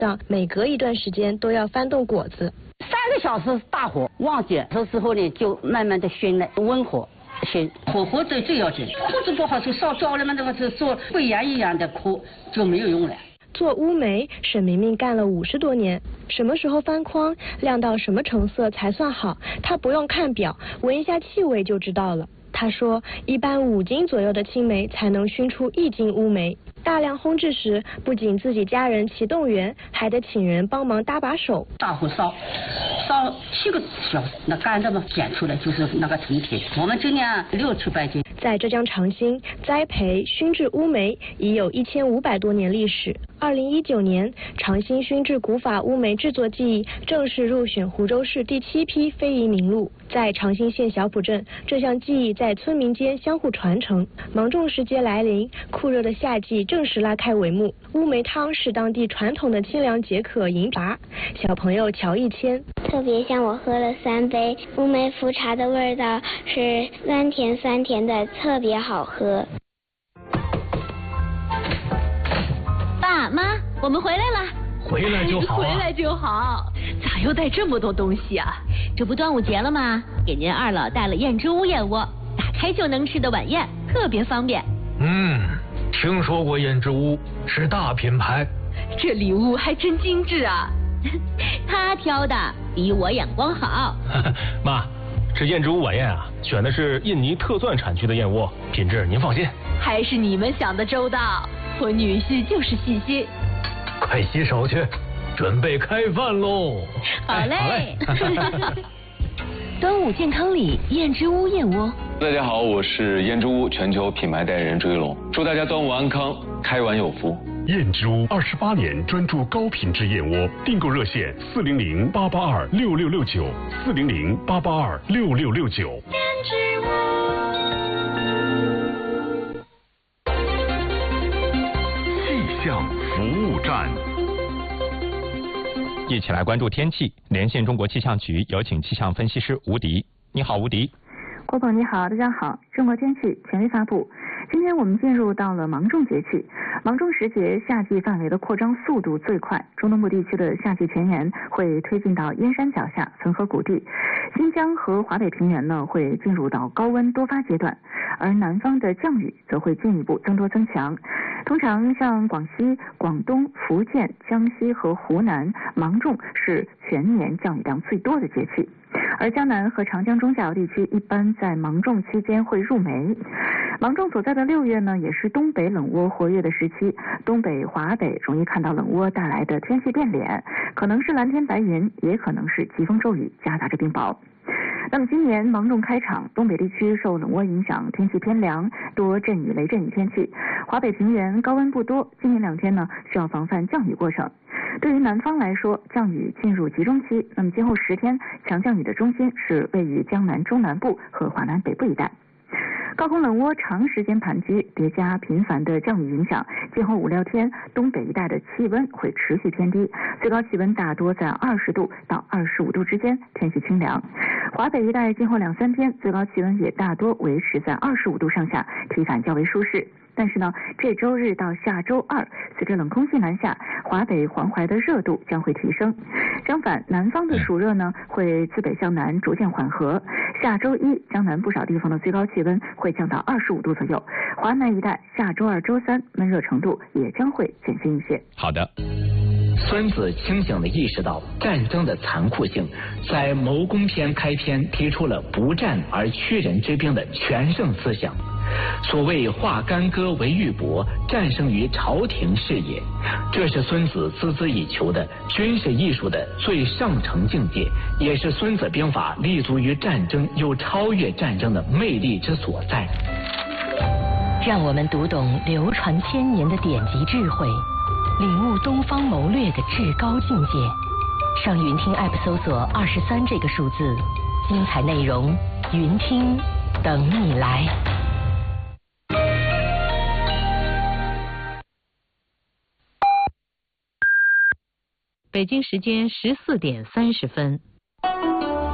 每隔一段时间都要翻动果子。 3个小时大火忘记，这时候呢就慢慢的熏了，温火熏，火候最要紧。锅子不好就烧焦了嘛，那个是做桂圆一样的苦就没有用了。 做乌梅，沈明明干了50多年，什么时候翻筐，晾到什么成色才算好，她不用看表，闻一下气味就知道了。她说，一般5斤左右的青梅才能熏出1斤乌梅。大量烘制时，不仅自己家人齐动员，还得请人帮忙搭把手。 大火烧7个小时，那干的嘛剪出来就是那个成品。我们今年6、7、8斤。 在浙江长兴栽培熏制乌梅已有1500多年历史。2019年，长兴熏制古法乌梅制作技艺正式入选湖州市第7批非遗名录。在长兴县小浦镇，这项技艺在村民间相互传承。芒种时节来临，酷热的夏季正式拉开帷幕。乌梅汤是当地传统的清凉解渴饮茶。小朋友乔一谦， 特别像我喝了3杯乌梅茯茶的味道是酸甜的，特别好喝。 爸妈，我们回来了。 回来就好， 回来就好。咋又带这么多东西啊？这不端午节了吗？给您二老带了燕之屋燕窝，打开就能吃的晚宴，特别方便。 听说过燕之屋，是大品牌。 这礼物还真精致啊！他挑的比我眼光好。 妈，这燕之屋晚宴啊，选的是印尼特钻产区的燕窝，品质您放心。 还是你们想的周到，我女婿就是细心。 快洗手去，准备开饭喽！ 好嘞。端午健康礼，燕之屋燕窝。 大家好，我是燕之屋全球品牌代言人周一龙，祝大家端午安康，开碗有福。 燕之屋28年专注高品质燕窝，订购热线400-882-6669，400-882-6669。 燕之屋。 气象服务站， 一起来关注天气。连线中国气象局，有请气象分析师吴迪。你好，吴迪。 郭总你好，大家好。中国天气权威发布。今天我们进入到了芒种节气，芒种时节夏季范围的扩张速度最快，中东部地区的夏季前沿会推进到燕山脚下、汾河谷地，新疆和华北平原呢会进入到高温多发阶段，而南方的降雨则会进一步增多增强。通常像广西、广东、福建、江西和湖南，芒种是全年降雨量最多的节气，而江南和长江中下游地区一般在芒种期间会入梅。芒种所在的6月呢，也是东北冷涡活跃的时期，东北、华北容易看到冷涡带来的天气变脸，可能是蓝天白云，也可能是疾风骤雨，夹杂着冰雹。那么今年芒种开场，东北地区受冷涡影响，天气偏凉，多阵雨、雷阵雨天气。华北平原高温不多，今年2天呢需要防范降雨过程。对于南方来说，降雨进入集中期，那么今后10天强降雨的中心是位于江南中南部和华南北部一带。高空冷涡长时间盘踞，叠加频繁的降雨影响，今后5、6天，东北一带的气温会持续偏低，最高气温大多在20度到25度之间，天气清凉。华北一带今后2、3天，最高气温也大多维持在25度上下，体感较为舒适。但是呢，这周日到下周2，随着冷空气南下，华北、黄淮的热度将会提升。相反，南方的暑热呢，会自北向南逐渐缓和。下周1，江南不少地方的最高气温会降到25度左右。华南一带下周2、周3闷热程度也将会减轻一些。 好的。 孙子清醒地意识到战争的残酷性，在《谋攻篇》开篇提出了不战而屈人之兵的全胜思想。所谓化干戈为玉帛，战胜于朝廷是也。这是孙子孜孜以求的军事艺术的最上乘境界，也是孙子兵法立足于战争又超越战争的魅力之所在。 让我们读懂流传千年的典籍智慧，领悟东方谋略的至高境界。上云听 App 搜索23这个数字，精彩内容云听等你来。 北京时间14点30分。